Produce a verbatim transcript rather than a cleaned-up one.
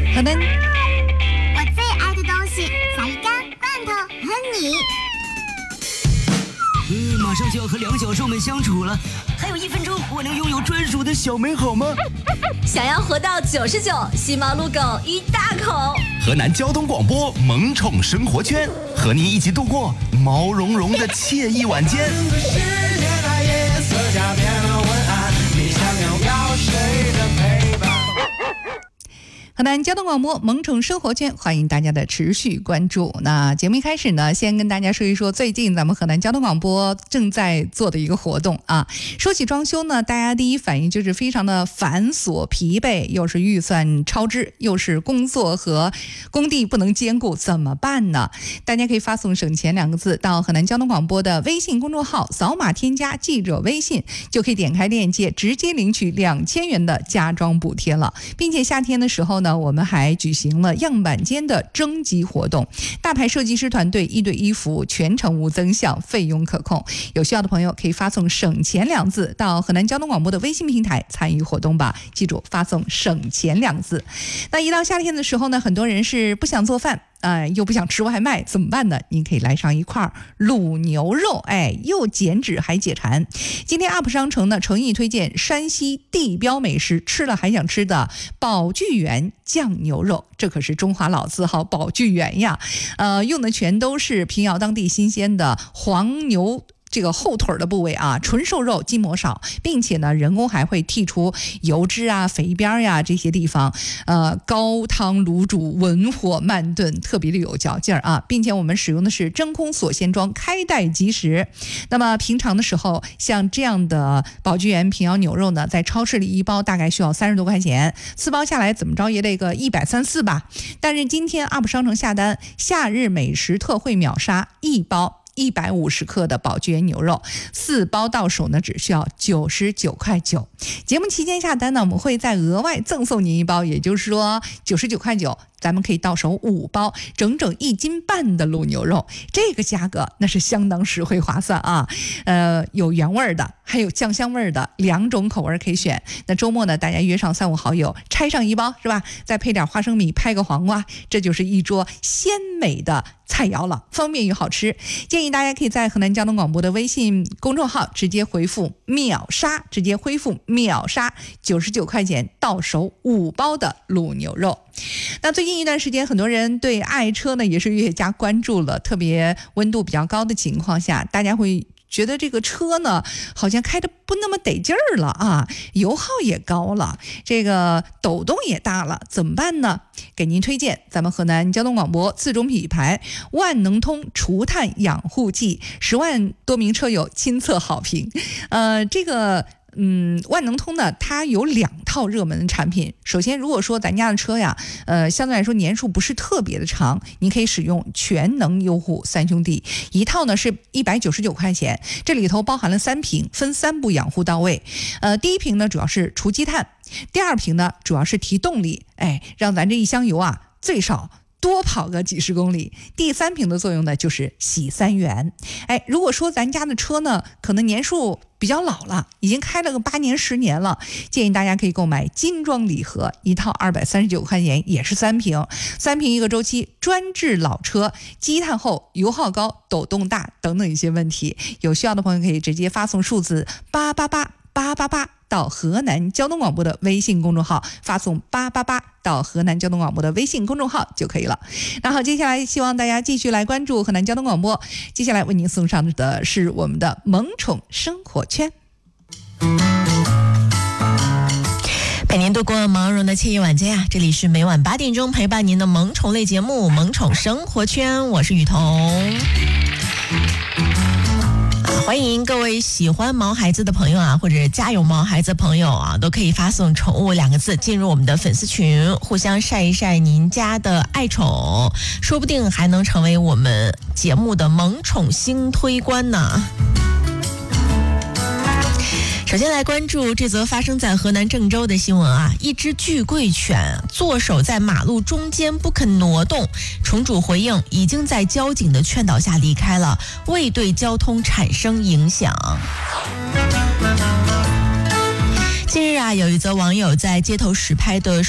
河南， 我最爱的东西，小鱼干、馒头和你。 嗯，马上就要和两小兽们相处了，还有一分钟，我能拥有专属的小美好吗？ 想要活到九十九，吸猫撸狗一大口。 河南交通广播萌宠生活圈，和您一起度过毛茸茸的惬意晚间。 河南交通广播萌宠生活圈，欢迎大家的持续关注。那节目一开始呢，先跟大家说一说最近咱们河南交通广播正在做的一个活动啊。说起装修呢，大家第一反应就是非常的繁琐疲惫，又是预算超支，又是工作和工地不能兼顾，怎么办呢？大家可以发送省钱两个字到河南交通广播的微信公众号，扫码添加记者微信，就可以点开链接直接领取两千元的家装补贴了。并且夏天的时候呢，我们还举行了样板间的征集活动，大牌设计师团队一对一服务，全程无增项，费用可控。有需要的朋友可以发送省钱两字到河南交通广播的微信平台参与活动吧，记住发送省钱两字。那一到夏天的时候呢，很多人是不想做饭呃，又不想吃外卖，怎么办呢？您可以来上一块卤牛肉，哎，又减脂还解馋。今天 U P 商城呢诚意推荐山西地标美食，吃了还想吃的宝聚源酱牛肉，这可是中华老字号宝聚源呀。呃，用的全都是平遥当地新鲜的黄牛这个后腿的部位啊，纯瘦肉，筋膜少，并且呢，人工还会剔除油脂啊、肥边呀这些地方。呃，高汤卤煮，文火慢炖，特别的有嚼劲儿啊，并且我们使用的是真空锁鲜装，开袋即食。那么平常的时候，像这样的宝聚源平遥牛肉呢，在超市里一包大概需要三十多块钱，四包下来怎么着也得个一百三四吧。但是今天 U P 商城下单，夏日美食特惠秒杀，一包一百五十克的宝聚源牛肉，四包到手呢只需要九十九块九。节目期间下单呢，我们会再额外赠送您一包，也就是说九十九块九，咱们可以到手五包，整整一斤半的卤牛肉，这个价格那是相当实惠划算啊！呃，有原味的，还有酱香味的，两种口味可以选。那周末呢，大家约上三五好友，拆上一包是吧？再配点花生米，拍个黄瓜，这就是一桌鲜美的菜肴了，方便又好吃。建议大家可以在河南交通广播的微信公众号直接回复秒杀，直接恢复秒杀，九十九块钱到手五包的卤牛肉。那最近一段时间，很多人对爱车呢也是越加关注了，特别温度比较高的情况下，大家会觉得这个车呢好像开得不那么得劲儿了啊，油耗也高了，这个抖动也大了，怎么办呢？给您推荐咱们河南交通广播自主品牌万能通除碳养护剂，十万多名车友亲测好评。呃，这个嗯，万能通呢，它有两套热门的产品。首先，如果说咱家的车呀，呃，相对来说年数不是特别的长，你可以使用全能优护三兄弟，一套呢是一百九十九块钱，这里头包含了三瓶，分三步养护到位。呃，第一瓶呢主要是除积碳，第二瓶呢主要是提动力，哎，让咱这一箱油啊最少多跑个几十公里。第三瓶的作用呢就是洗三元。哎，如果说咱家的车呢可能年数比较老了，已经开了个八年十年了，建议大家可以购买精装礼盒，一套二百三十九块钱，也是三瓶，三瓶一个周期，专治老车积碳厚、油耗高、抖动大等等一些问题。有需要的朋友可以直接发送数字八八八八八八到河南交通广播的微信公众号，发送八八八到河南交通广播的微信公众号就可以了。那好，接下来希望大家继续来关注河南交通广播，接下来为您送上的是我们的萌宠生活圈。 陪您度过毛绒的惬意晚间啊！这里是每晚八点钟陪伴您的萌宠类节目《萌宠生活圈》，我是雨桐。欢迎各位喜欢毛孩子的朋友啊，或者家有毛孩子的朋友啊，都可以发送宠物两个字进入我们的粉丝群，互相晒一晒您家的爱宠，说不定还能成为我们节目的萌宠新推官呢。首先来关注这则发生在河南郑州的新闻啊，一只巨贵犬坐守在马路中间不肯挪动，宠主回应已经在交警的劝导下离开了，未对交通产生影响。近日啊，有一则网友在街头实拍的